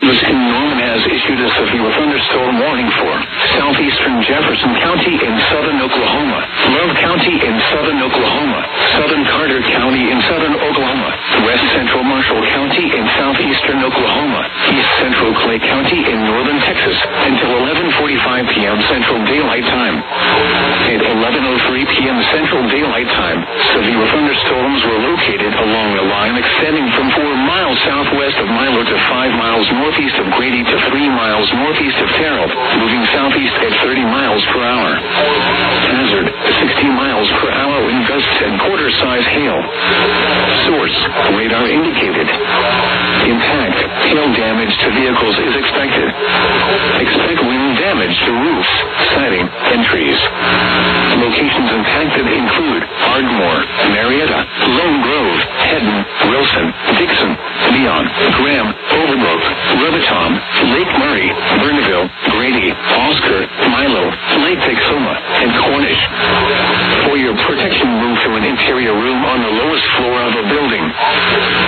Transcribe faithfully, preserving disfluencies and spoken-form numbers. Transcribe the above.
Livingston, Norman has issued a severe thunderstorm warning for southeastern Jefferson County in southern Oklahoma, Love County in southern Oklahoma, southern Carter County in southern Oklahoma, west central Marshall County in southeastern Oklahoma, east central Clay County in northern Texas until eleven forty-five p.m. Central Daylight Time. At eleven oh three p.m. Central Daylight Time, severe thunderstorms were located along a line extending from four miles southwest of Milo to five miles northeast of Grady to three miles northeast of Terrell, moving southeast at thirty miles per hour. Hazard, sixty miles per hour in gusts and quarter-size hail. Source, radar indicated. Impact, hail damage to vehicles is expected. Expect wind damage to roofs, siding, and trees. Locations impacted include Ardmore, Marietta, Lone Grove, Hedden, Wilson, Dixon, Leon, Graham, Overbrook, Robiton, Lake Murray, Burneville, Grady, Oscar, Milo, Lake Texoma, and Cornish. For your protection, move to an interior room on the lowest floor of a building.